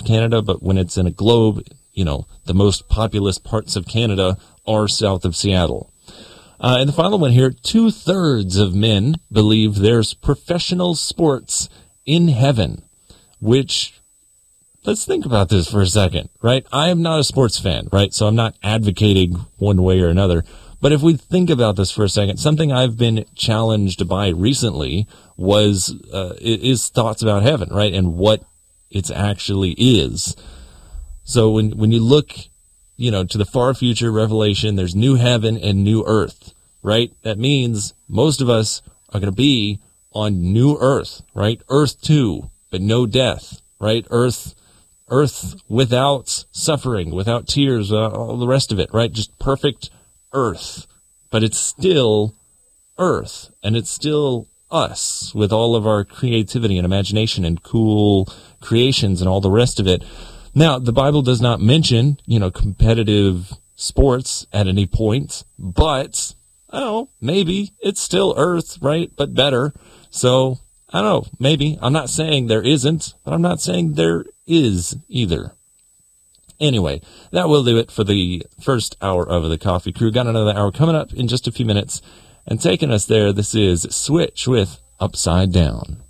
Canada, but when it's in a globe, the most populous parts of Canada are south of Seattle. And the final one here, 2/3 of men believe there's professional sports in heaven, which, let's think about this for a second, right? I am not a sports fan, right? So I'm not advocating one way or another. But if we think about this for a second, something I've been challenged by recently is thoughts about heaven, right? And what it actually is. So when you look, to the far future, Revelation, there's new heaven and new earth, right? That means most of us are going to be on new earth, right? Earth 2, but no death, right? Earth without suffering, without tears, all the rest of it, right? Just perfect earth. But it's still earth, and it's still us with all of our creativity and imagination and cool creations and all the rest of it. Now, the Bible does not mention, competitive sports at any point, but, maybe it's still earth, right? But better. So, I don't know, maybe. I'm not saying there isn't, but I'm not saying there is either. Anyway, that will do it for the first hour of the Coffee Crew. Got another hour coming up in just a few minutes. And taking us there, this is Switch with Upside Down.